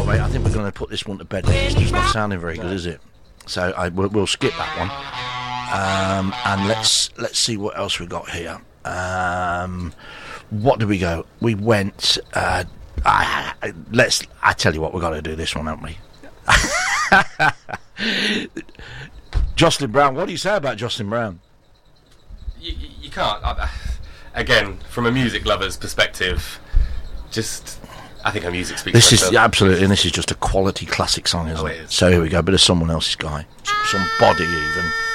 way, I think we're going to put this one to bed. It's just not sounding very good, is it? So we'll skip that one. And let's see what else we got here. What did we go? We went. I tell you what, we've got to do this one, haven't we? Jocelyn Brown. What do you say about Jocelyn Brown? You can't. Again, from a music lover's perspective, I think her music speaks. This for is itself. absolutely, and this is just a quality classic song, isn't it? It is. So here we go. But of someone else's guy, somebody even.